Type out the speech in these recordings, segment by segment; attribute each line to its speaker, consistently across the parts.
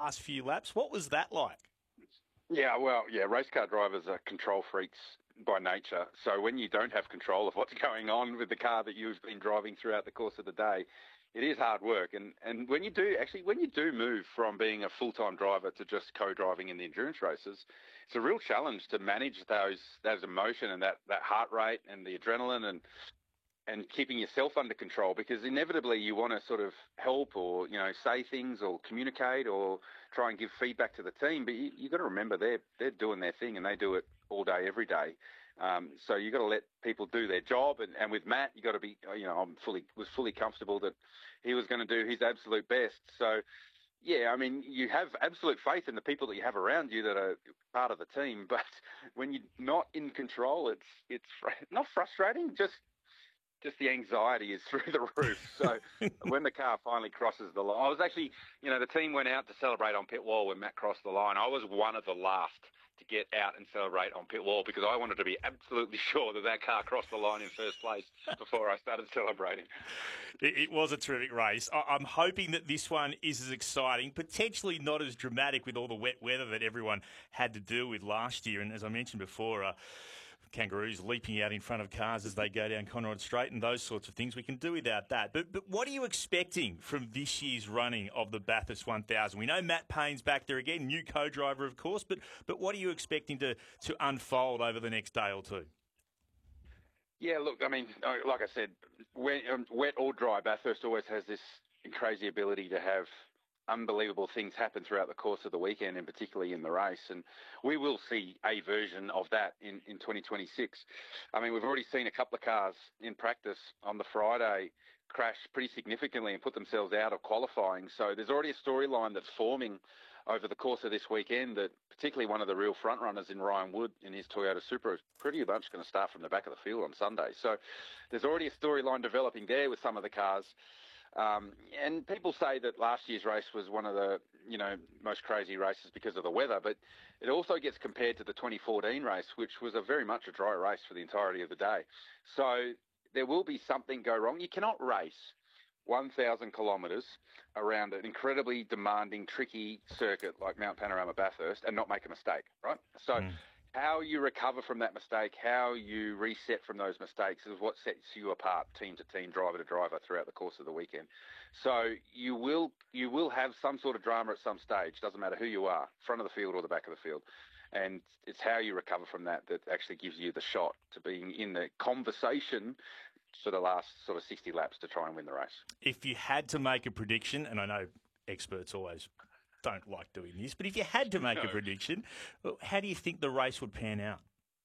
Speaker 1: last few laps. What was that like?
Speaker 2: Yeah, well, yeah, race car drivers are control freaks by nature. So when you don't have control of what's going on with the car that you've been driving throughout the course of the day, it is hard work. And when you do move from being a full-time driver to just co-driving in the endurance races, it's a real challenge to manage those emotion and that heart rate and the adrenaline and keeping yourself under control, because inevitably you want to sort of help or, say things or communicate or try and give feedback to the team. But you got to remember they're doing their thing and they do it all day, every day. So you got to let people do their job. And with Matt, you got to be, was fully comfortable that he was going to do his absolute best. So, yeah, I mean, you have absolute faith in the people that you have around you that are part of the team. But when you're not in control, it's not frustrating, just the anxiety is through the roof. So when the car finally crosses the line, I was actually, the team went out to celebrate on pit wall when Matt crossed the line. I was one of the last to get out and celebrate on pit wall because I wanted to be absolutely sure that car crossed the line in first place before I started celebrating.
Speaker 1: It was a terrific race. I'm hoping that this one is as exciting, potentially not as dramatic with all the wet weather that everyone had to deal with last year. And as I mentioned before, kangaroos leaping out in front of cars as they go down Conrod Straight and those sorts of things. We can do without that. But what are you expecting from this year's running of the Bathurst 1000? We know Matt Payne's back there again, new co-driver, of course, but what are you expecting to unfold over the next day or two?
Speaker 2: Yeah, look, I mean, like I said, wet or dry, Bathurst always has this crazy ability to have unbelievable things happen throughout the course of the weekend, and particularly in the race. And we will see a version of that in 2026. I mean, we've already seen a couple of cars in practice on the Friday crash pretty significantly and put themselves out of qualifying. So there's already a storyline that's forming over the course of this weekend that particularly one of the real front runners in Ryan Wood in his Toyota Supra is pretty much going to start from the back of the field on Sunday. So there's already a storyline developing there with some of the cars. And people say that last year's race was one of the, most crazy races because of the weather, but it also gets compared to the 2014 race, which was very much a dry race for the entirety of the day. So there will be something go wrong. You cannot race 1,000 kilometres around an incredibly demanding, tricky circuit like Mount Panorama Bathurst and not make a mistake, right? So how you recover from that mistake, how you reset from those mistakes is what sets you apart, team to team, driver to driver, throughout the course of the weekend. So you will have some sort of drama at some stage. Doesn't matter who you are, front of the field or the back of the field. And it's how you recover from that actually gives you the shot to being in the conversation for the last sort of 60 laps to try and win the race.
Speaker 1: If you had to make a prediction, and I know experts always don't like doing this, but if you had to make a prediction, how do you think the race would pan out?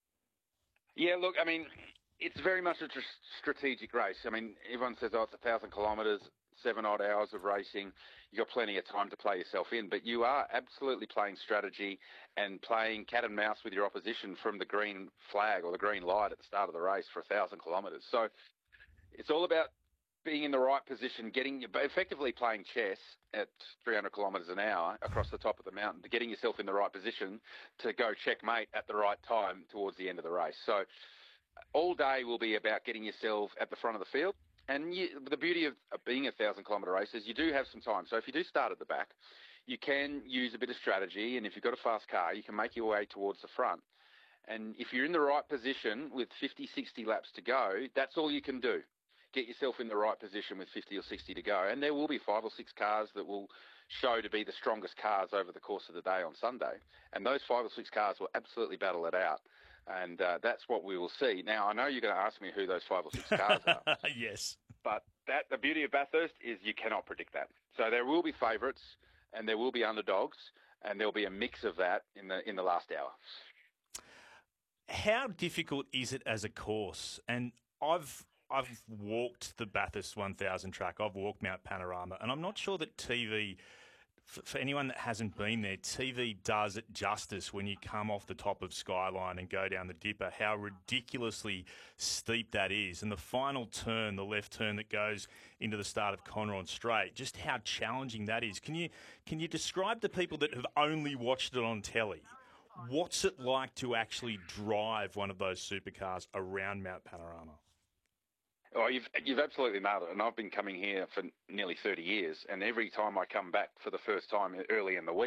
Speaker 2: Yeah, look, I mean, it's very much a strategic race. I mean, everyone says, it's 1,000 kilometres, 7-odd hours of racing. You've got plenty of time to play yourself in, but you are absolutely playing strategy and playing cat and mouse with your opposition from the green flag or the green light at the start of the race for 1,000 kilometres. So it's all about being in the right position, effectively playing chess at 300 kilometres an hour across the top of the mountain, to getting yourself in the right position to go checkmate at the right time towards the end of the race. So all day will be about getting yourself at the front of the field. And the beauty of being a 1,000-kilometre race is you do have some time. So if you do start at the back, you can use a bit of strategy. And if you've got a fast car, you can make your way towards the front. And if you're in the right position with 50, 60 laps to go, that's all you can do. Get yourself in the right position with 50 or 60 to go. And there will be 5 or 6 cars that will show to be the strongest cars over the course of the day on Sunday. And those 5 or 6 cars will absolutely battle it out. And that's what we will see. Now, I know you're going to ask me who those 5 or 6 cars are.
Speaker 1: Yes.
Speaker 2: But the beauty of Bathurst is you cannot predict that. So there will be favourites and there will be underdogs, and there'll be a mix of that in the last hour.
Speaker 1: How difficult is it as a course? And I've walked the Bathurst 1000 track. I've walked Mount Panorama, and I'm not sure that TV, for anyone that hasn't been there, TV does it justice when you come off the top of Skyline and go down the Dipper, how ridiculously steep that is. And the final turn, the left turn that goes into the start of Conrod Straight, just how challenging that is. Can you describe to people that have only watched it on telly, what's it like to actually drive one of those supercars around Mount Panorama?
Speaker 2: Oh, you've absolutely nailed it. And I've been coming here for nearly 30 years. And every time I come back for the first time early in the week,